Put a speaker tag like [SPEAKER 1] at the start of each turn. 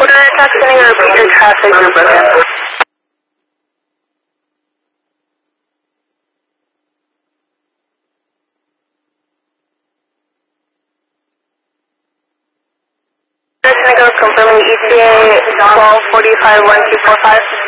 [SPEAKER 1] Quarter taxi, can you repeat your traffic you're broken? Go confirming ETA 1245-1245.